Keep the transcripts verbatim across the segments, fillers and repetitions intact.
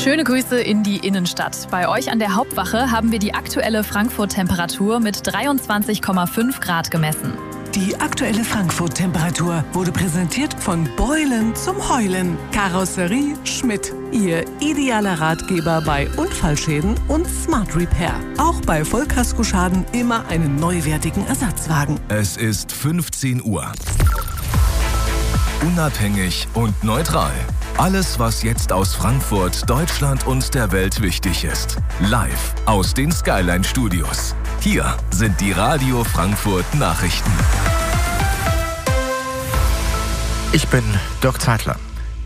Schöne Grüße in die Innenstadt. Bei euch an der Hauptwache haben wir die aktuelle Frankfurt-Temperatur mit dreiundzwanzig Komma fünf Grad gemessen. Die aktuelle Frankfurt-Temperatur wurde präsentiert von Beulen zum Heulen. Karosserie Schmidt. Ihr idealer Ratgeber bei Unfallschäden und Smart Repair. Auch bei Vollkaskoschaden immer einen neuwertigen Ersatzwagen. Es ist fünfzehn Uhr. Unabhängig und neutral. Alles, was jetzt aus Frankfurt, Deutschland und der Welt wichtig ist. Live aus den Skyline Studios. Hier sind die Radio Frankfurt Nachrichten. Ich bin Dirk Zeitler.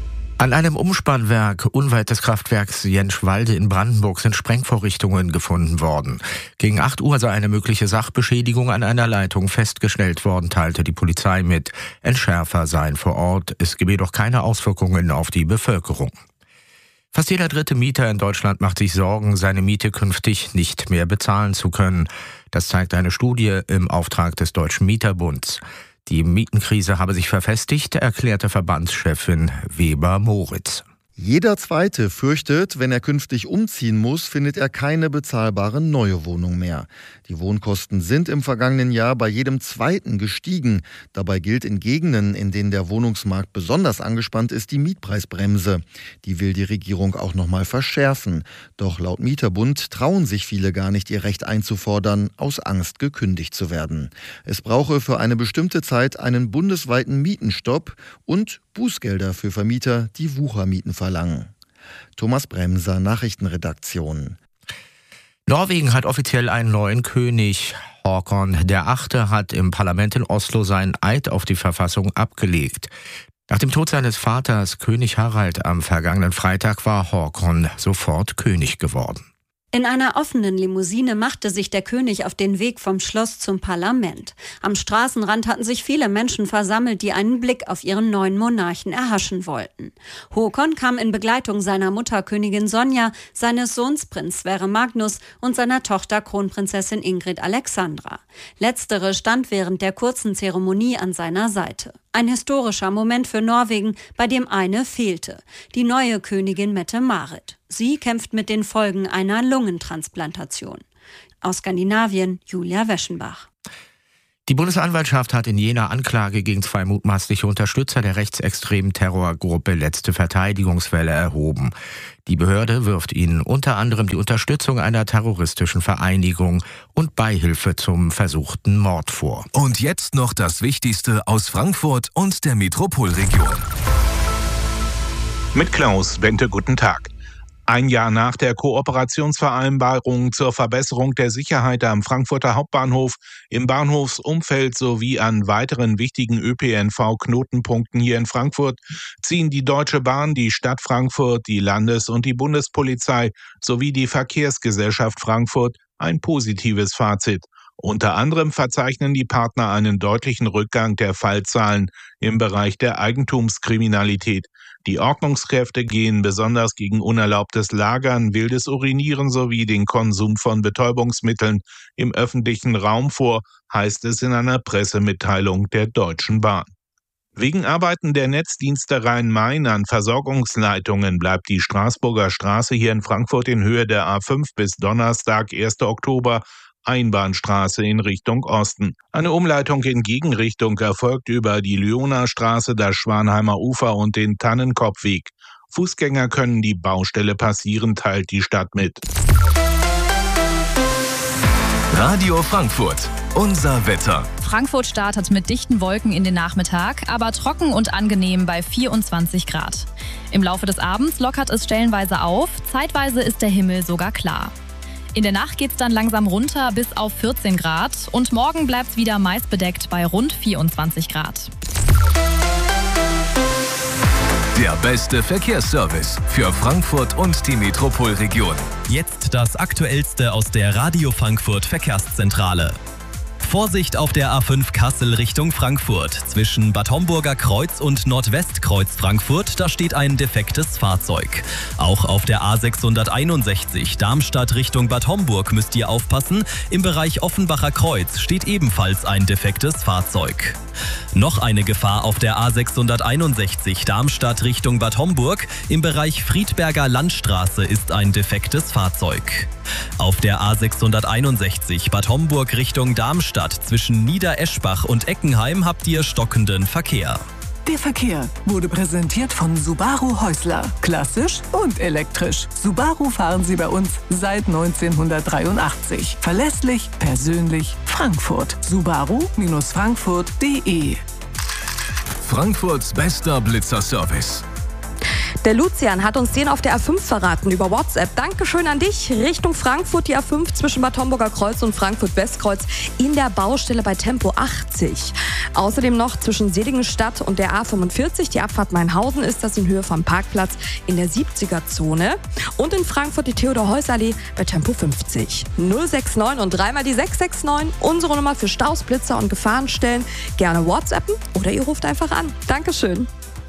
An einem Umspannwerk unweit des Kraftwerks Jentschwalde in Brandenburg sind Sprengvorrichtungen gefunden worden. Gegen acht Uhr sei eine mögliche Sachbeschädigung an einer Leitung festgestellt worden, teilte die Polizei mit. Entschärfer seien vor Ort. Es gebe jedoch keine Auswirkungen auf die Bevölkerung. Fast jeder dritte Mieter in Deutschland macht sich Sorgen, seine Miete künftig nicht mehr bezahlen zu können. Das zeigt eine Studie im Auftrag des Deutschen Mieterbunds. Die Mietenkrise habe sich verfestigt, erklärte Verbandschefin Weber-Moritz. Jeder Zweite fürchtet, wenn er künftig umziehen muss, findet er keine bezahlbare neue Wohnung mehr. Die Wohnkosten sind im vergangenen Jahr bei jedem Zweiten gestiegen. Dabei gilt in Gegenden, in denen der Wohnungsmarkt besonders angespannt ist, die Mietpreisbremse. Die will die Regierung auch noch mal verschärfen. Doch laut Mieterbund trauen sich viele gar nicht, ihr Recht einzufordern, aus Angst gekündigt zu werden. Es brauche für eine bestimmte Zeit einen bundesweiten Mietenstopp und Bußgelder für Vermieter, die Wuchermieten verlangen. Thomas Bremser, Nachrichtenredaktion. Norwegen hat offiziell einen neuen König. Håkon der Achte hat im Parlament in Oslo seinen Eid auf die Verfassung abgelegt. Nach dem Tod seines Vaters, König Harald, am vergangenen Freitag war Håkon sofort König geworden. In einer offenen Limousine machte sich der König auf den Weg vom Schloss zum Parlament. Am Straßenrand hatten sich viele Menschen versammelt, die einen Blick auf ihren neuen Monarchen erhaschen wollten. Håkon kam in Begleitung seiner Mutter Königin Sonja, seines Sohns Prinz Sverre Magnus und seiner Tochter Kronprinzessin Ingrid Alexandra. Letztere stand während der kurzen Zeremonie an seiner Seite. Ein historischer Moment für Norwegen, bei dem eine fehlte: die neue Königin Mette-Marit. Sie kämpft mit den Folgen einer Lungentransplantation. Aus Skandinavien, Julia Weschenbach. Die Bundesanwaltschaft hat in Jena Anklage gegen zwei mutmaßliche Unterstützer der rechtsextremen Terrorgruppe Letzte Verteidigungswelle erhoben. Die Behörde wirft ihnen unter anderem die Unterstützung einer terroristischen Vereinigung und Beihilfe zum versuchten Mord vor. Und jetzt noch das Wichtigste aus Frankfurt und der Metropolregion. Mit Klaus Bente, guten Tag. Ein Jahr nach der Kooperationsvereinbarung zur Verbesserung der Sicherheit am Frankfurter Hauptbahnhof, im Bahnhofsumfeld sowie an weiteren wichtigen Ö P N V-Knotenpunkten hier in Frankfurt ziehen die Deutsche Bahn, die Stadt Frankfurt, die Landes- und die Bundespolizei sowie die Verkehrsgesellschaft Frankfurt ein positives Fazit. Unter anderem verzeichnen die Partner einen deutlichen Rückgang der Fallzahlen im Bereich der Eigentumskriminalität. Die Ordnungskräfte gehen besonders gegen unerlaubtes Lagern, wildes Urinieren sowie den Konsum von Betäubungsmitteln im öffentlichen Raum vor, heißt es in einer Pressemitteilung der Deutschen Bahn. Wegen Arbeiten der Netzdienste Rhein-Main an Versorgungsleitungen bleibt die Straßburger Straße hier in Frankfurt in Höhe der A fünf bis Donnerstag, ersten Oktober, Einbahnstraße in Richtung Osten. Eine Umleitung in Gegenrichtung erfolgt über die Lyoner-Straße, das Schwanheimer Ufer und den Tannenkopfweg. Fußgänger können die Baustelle passieren, teilt die Stadt mit. Radio Frankfurt, unser Wetter. Frankfurt startet mit dichten Wolken in den Nachmittag, aber trocken und angenehm bei vierundzwanzig Grad. Im Laufe des Abends lockert es stellenweise auf, zeitweise ist der Himmel sogar klar. In der Nacht geht's dann langsam runter bis auf vierzehn Grad und morgen bleibt's wieder meist bedeckt bei rund vierundzwanzig Grad. Der beste Verkehrsservice für Frankfurt und die Metropolregion. Jetzt das Aktuellste aus der Radio Frankfurt Verkehrszentrale. Vorsicht auf der A fünf Kassel Richtung Frankfurt. Zwischen Bad Homburger Kreuz und Nordwestkreuz Frankfurt, da steht ein defektes Fahrzeug. Auch auf der A sechshunderteinundsechzig Darmstadt Richtung Bad Homburg müsst ihr aufpassen. Im Bereich Offenbacher Kreuz steht ebenfalls ein defektes Fahrzeug. Noch eine Gefahr auf der A sechshunderteinundsechzig Darmstadt Richtung Bad Homburg. Im Bereich Friedberger Landstraße ist ein defektes Fahrzeug. Auf der A sechshunderteinundsechzig Bad Homburg Richtung Darmstadt zwischen Niedereschbach und Eckenheim habt ihr stockenden Verkehr. Der Verkehr wurde präsentiert von Subaru Häusler. Klassisch und elektrisch. Subaru fahren Sie bei uns seit neunzehnhundertdreiundachtzig. Verlässlich, persönlich, Frankfurt. Subaru Frankfurt punkt de. Frankfurts bester Blitzerservice. Der Lucian hat uns den auf der A fünf verraten über WhatsApp. Dankeschön an dich. Richtung Frankfurt die A fünf zwischen Bad Homburger Kreuz und Frankfurt-Westkreuz in der Baustelle bei Tempo achtzig. Außerdem noch zwischen Seligenstadt und der A fünfundvierzig. Die Abfahrt Mainhausen ist das in Höhe vom Parkplatz in der siebziger-Zone. Und in Frankfurt die Theodor-Heuss-Allee bei Tempo fünfzig. null sechs neun und dreimal die sechs sechs neun. Unsere Nummer für Staus, Blitzer und Gefahrenstellen. Gerne WhatsAppen oder ihr ruft einfach an. Dankeschön.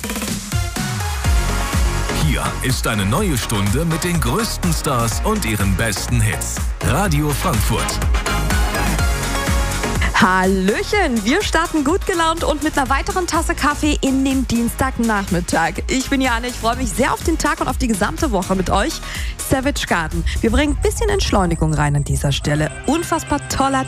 Hier ist eine neue Stunde mit den größten Stars und ihren besten Hits. Radio Frankfurt. Hallöchen, wir starten gut gelaunt und mit einer weiteren Tasse Kaffee in den Dienstagnachmittag. Ich bin Jane, ich freue mich sehr auf den Tag und auf die gesamte Woche mit euch. Savage Garden. Wir bringen ein bisschen Entschleunigung rein an dieser Stelle. Unfassbar toller